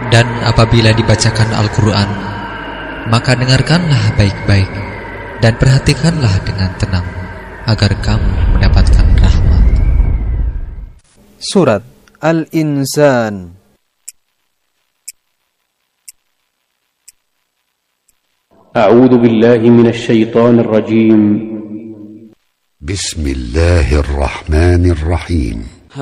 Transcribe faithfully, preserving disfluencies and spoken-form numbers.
Dan apabila dibacakan Al-Quran, maka dengarkanlah baik-baik dan perhatikanlah dengan tenang, agar kamu mendapatkan rahmat. Surat Al-Insan. A'udzu billahi minasy syaithanir rajim. Bismillahirrahmanirrahim.